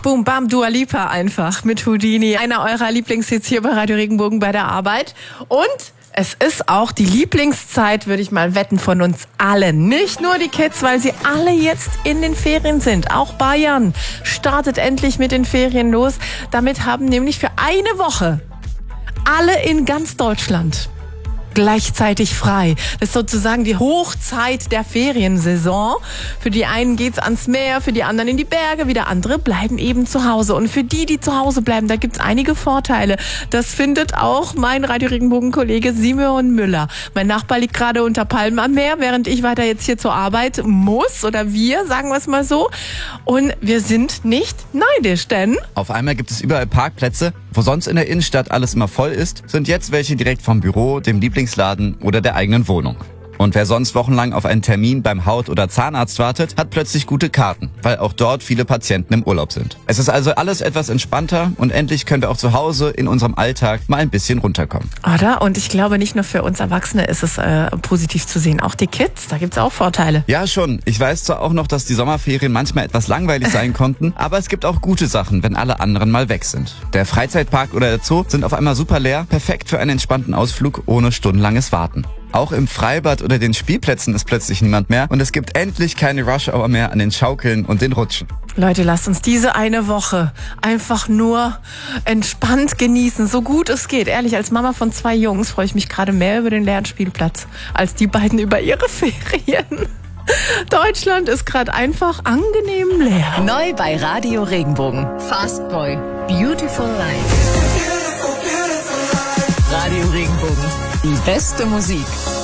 Boom, bam, Dua Lipa einfach mit Houdini. Einer eurer Lieblingshits hier bei Radio Regenbogen bei der Arbeit. Und es ist auch die Lieblingszeit, würde ich mal wetten, von uns allen. Nicht nur die Kids, weil sie alle jetzt in den Ferien sind. Auch Bayern startet endlich mit den Ferien los. Damit haben nämlich für eine Woche alle in ganz Deutschland gleichzeitig frei. Das ist sozusagen die Hochzeit der Feriensaison. Für die einen geht's ans Meer, für die anderen in die Berge, wieder andere bleiben eben zu Hause. Und für die zu Hause bleiben, da gibt's einige Vorteile. Das findet auch mein Radio Regenbogen-Kollege Simeon Müller. Mein Nachbar liegt gerade unter Palmen am Meer, während ich weiter jetzt hier zur Arbeit muss. Oder wir, sagen wir es mal so. Und wir sind nicht neidisch, denn auf einmal gibt es überall Parkplätze. Wo sonst in der Innenstadt alles immer voll ist, sind jetzt welche direkt vom Büro, dem Lieblingsladen oder der eigenen Wohnung. Und wer sonst wochenlang auf einen Termin beim Haut- oder Zahnarzt wartet, hat plötzlich gute Karten, weil auch dort viele Patienten im Urlaub sind. Es ist also alles etwas entspannter und endlich können wir auch zu Hause in unserem Alltag mal ein bisschen runterkommen. Oder? Und ich glaube, nicht nur für uns Erwachsene ist es positiv zu sehen. Auch die Kids, da gibt's auch Vorteile. Ja, schon. Ich weiß zwar auch noch, dass die Sommerferien manchmal etwas langweilig sein konnten, aber es gibt auch gute Sachen, wenn alle anderen mal weg sind. Der Freizeitpark oder der Zoo sind auf einmal super leer, perfekt für einen entspannten Ausflug ohne stundenlanges Warten. Auch im Freibad oder den Spielplätzen ist plötzlich niemand mehr und es gibt endlich keine Rush-Hour mehr an den Schaukeln und den Rutschen. Leute, lasst uns diese eine Woche einfach nur entspannt genießen, so gut es geht. Ehrlich, als Mama von 2 Jungs freue ich mich gerade mehr über den leeren Spielplatz, als die beiden über ihre Ferien. Deutschland ist gerade einfach angenehm leer. Neu bei Radio Regenbogen. Fast Boy. Beautiful Life. Radio Regenbogen. Die beste Musik.